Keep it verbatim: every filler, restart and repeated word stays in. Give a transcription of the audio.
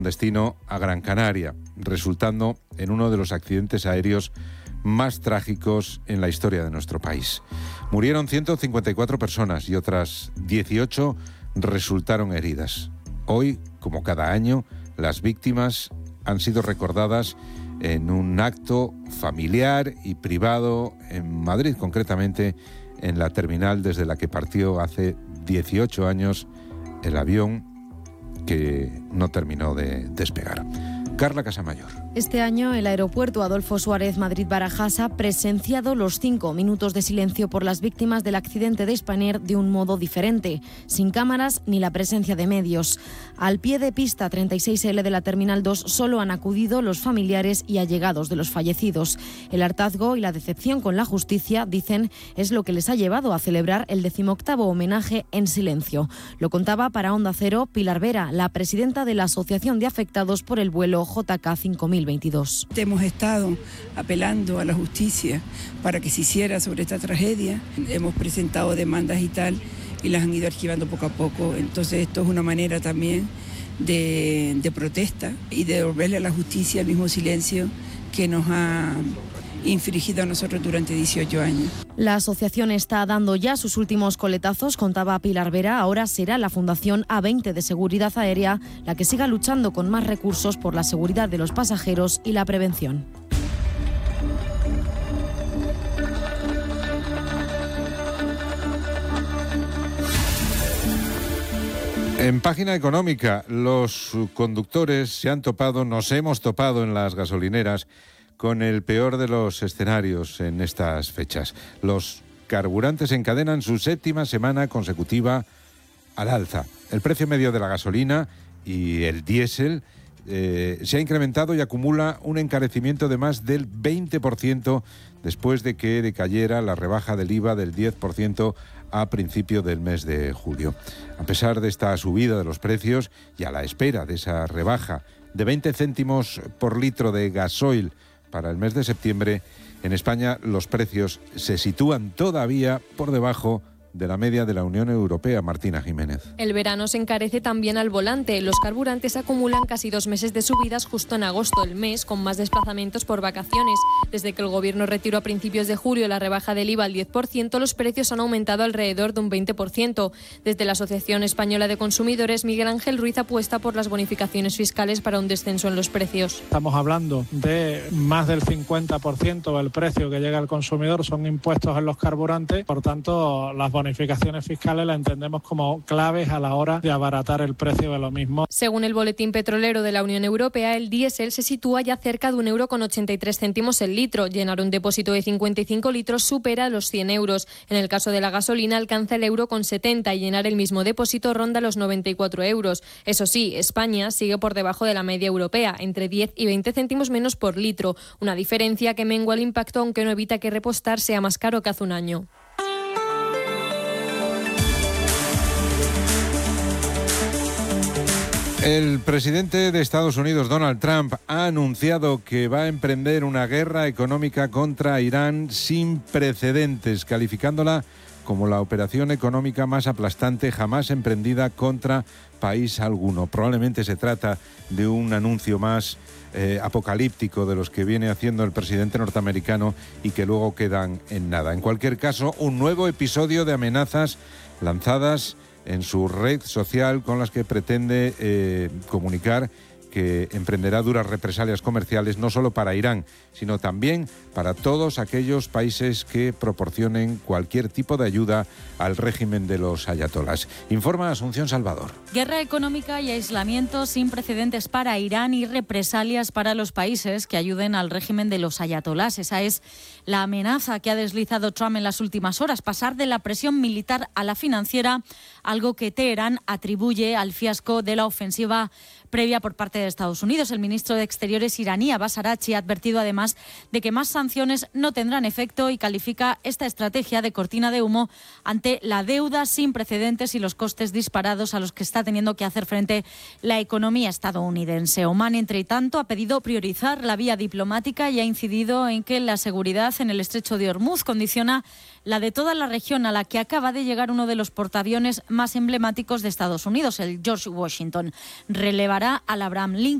Destino a Gran Canaria, resultando en uno de los accidentes aéreos más trágicos en la historia de nuestro país. Murieron ciento cincuenta y cuatro personas y otras dieciocho resultaron heridas. Hoy, como cada año, las víctimas han sido recordadas en un acto familiar y privado en Madrid, concretamente en la terminal desde la que partió hace dieciocho años el avión que no terminó de despegar. Carla Casamayor. Este año el aeropuerto Adolfo Suárez Madrid-Barajas ha presenciado los cinco minutos de silencio por las víctimas del accidente de Spanair de un modo diferente, sin cámaras ni la presencia de medios. Al pie de pista treinta y seis ele de la Terminal dos solo han acudido los familiares y allegados de los fallecidos. El hartazgo y la decepción con la justicia, dicen, es lo que les ha llevado a celebrar el decimoctavo homenaje en silencio. Lo contaba para Onda Cero Pilar Vera, la presidenta de la Asociación de Afectados por el vuelo J K cinco mil veintidós. Hemos estado apelando a la justicia para que se hiciera sobre esta tragedia. Hemos presentado demandas y tal, y las han ido archivando poco a poco. Entonces esto es una manera también de, de protesta y de devolverle a la justicia el mismo silencio que nos ha infringido a nosotros durante dieciocho años. La asociación está dando ya sus últimos coletazos, contaba Pilar Vera. Ahora será la Fundación A veinte de Seguridad Aérea la que siga luchando con más recursos por la seguridad de los pasajeros y la prevención. En página económica, los conductores se han topado, nos hemos topado en las gasolineras con el peor de los escenarios en estas fechas. Los carburantes encadenan su séptima semana consecutiva al alza. El precio medio de la gasolina y el diésel eh, se ha incrementado y acumula un encarecimiento de más del veinte por ciento después de que decayera la rebaja del I V A del diez por ciento a principio del mes de julio. A pesar de esta subida de los precios y a la espera de esa rebaja de veinte céntimos por litro de gasoil para el mes de septiembre, en España los precios se sitúan todavía por debajo de la media de la Unión Europea. Martina Jiménez. El verano se encarece también al volante. Los carburantes acumulan casi dos meses de subidas justo en agosto, el mes con más desplazamientos por vacaciones. Desde que el Gobierno retiró a principios de julio la rebaja del I V A al diez por ciento, los precios han aumentado alrededor de un veinte por ciento. Desde la Asociación Española de Consumidores, Miguel Ángel Ruiz apuesta por las bonificaciones fiscales para un descenso en los precios. Estamos hablando de más del cincuenta por ciento del precio que llega al consumidor son impuestos en los carburantes, por tanto las bonificaciones fiscales las entendemos como claves a la hora de abaratar el precio de lo mismo. Según el Boletín Petrolero de la Unión Europea, el diésel se sitúa ya cerca de un euro con ochenta y tres céntimos el litro. Llenar un depósito de cincuenta y cinco litros supera los cien euros. En el caso de la gasolina alcanza el euro con setenta y llenar el mismo depósito ronda los noventa y cuatro euros. Eso sí, España sigue por debajo de la media europea, entre diez y veinte céntimos menos por litro. Una diferencia que mengua el impacto, aunque no evita que repostar sea más caro que hace un año. El presidente de Estados Unidos, Donald Trump, ha anunciado que va a emprender una guerra económica contra Irán sin precedentes, calificándola como la operación económica más aplastante jamás emprendida contra país alguno. Probablemente se trata de un anuncio más eh, apocalíptico de los que viene haciendo el presidente norteamericano y que luego quedan en nada. En cualquier caso, un nuevo episodio de amenazas lanzadas en su red social con las que pretende eh, comunicar que emprenderá duras represalias comerciales no solo para Irán, sino también para todos aquellos países que proporcionen cualquier tipo de ayuda al régimen de los ayatolás. Informa Asunción Salvador. Guerra económica y aislamiento sin precedentes para Irán y represalias para los países que ayuden al régimen de los ayatolás. Esa es la amenaza que ha deslizado Trump en las últimas horas, pasar de la presión militar a la financiera, algo que Teherán atribuye al fiasco de la ofensiva previa por parte de Estados Unidos. El ministro de Exteriores iraní, Abbas Araghchi, ha advertido además de que más sanciones no tendrán efecto y califica esta estrategia de cortina de humo ante la deuda sin precedentes y los costes disparados a los que está teniendo que hacer frente la economía estadounidense. Omán, entre tanto, ha pedido priorizar la vía diplomática y ha incidido en que la seguridad en el estrecho de Hormuz condiciona la de toda la región, a la que acaba de llegar uno de los portaaviones más emblemáticos de Estados Unidos, el George Washington. Relevará pagará al Abraham Lincoln.